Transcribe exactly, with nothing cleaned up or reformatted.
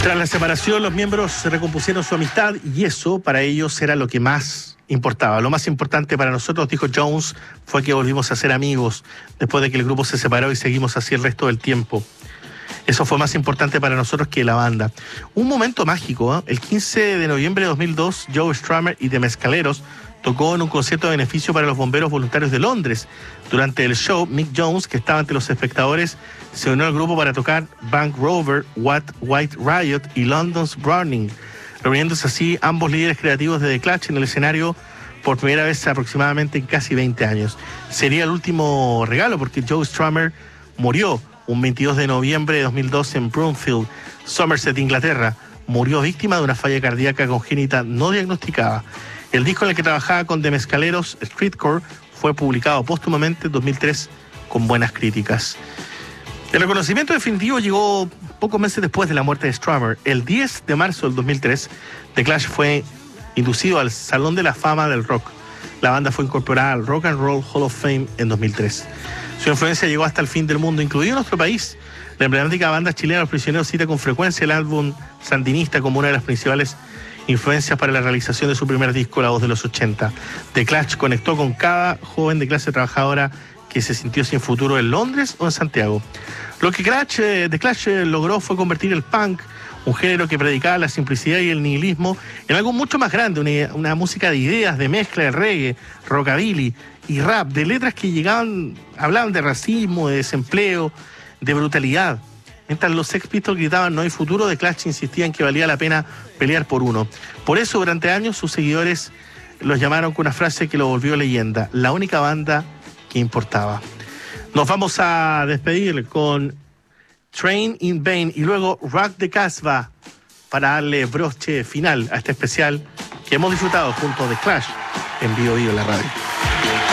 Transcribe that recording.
Tras la separación, los miembros se recompusieron su amistad y eso para ellos era lo que más importaba. Lo más importante para nosotros, dijo Jones, fue que volvimos a ser amigos después de que el grupo se separó y seguimos así el resto del tiempo. Eso fue más importante para nosotros que la banda. Un momento mágico, ¿eh? El quince de noviembre de dos mil dos, Joe Strummer y The Mescaleros tocó en un concierto de beneficio para los bomberos voluntarios de Londres. Durante el show, Mick Jones, que estaba ante los espectadores, se unió al grupo para tocar Bank Rover, What White Riot y London's Burning, reuniéndose así ambos líderes creativos de The Clash en el escenario por primera vez aproximadamente en casi veinte años. Sería el último regalo porque Joe Strummer murió un veintidós de noviembre de dos mil dos en Broomfield, Somerset, Inglaterra. Murió víctima de una falla cardíaca congénita no diagnosticada. El disco en el que trabajaba con The Mescaleros, Streetcore, fue publicado póstumamente en dos mil tres con buenas críticas. El reconocimiento definitivo llegó pocos meses después de la muerte de Strummer. El diez de marzo del dos mil tres, The Clash fue inducido al Salón de la Fama del Rock. La banda fue incorporada al Rock and Roll Hall of Fame en dos mil tres. Su influencia llegó hasta el fin del mundo, incluido nuestro país. La emblemática banda chilena Los Prisioneros cita con frecuencia el álbum Sandinista como una de las principales influencias para la realización de su primer disco, La Voz de los ochenta. The Clash conectó con cada joven de clase trabajadora que se sintió sin futuro en Londres o en Santiago. Lo que Clash, eh, The Clash eh, logró fue convertir el punk, un género que predicaba la simplicidad y el nihilismo, en algo mucho más grande, una, una música de ideas, de mezcla de reggae, rockabilly y rap, de letras que llegaban, hablaban de racismo, de desempleo, de brutalidad. Mientras los Sex Pistols gritaban no hay futuro, The Clash insistían que valía la pena pelear por uno. Por eso durante años sus seguidores los llamaron con una frase que lo volvió leyenda: la única banda que importaba. Nos vamos a despedir con Train in Vain y luego Rock the Casbah para darle broche final a este especial que hemos disfrutado junto a The Clash en Vivo Vivo en la radio.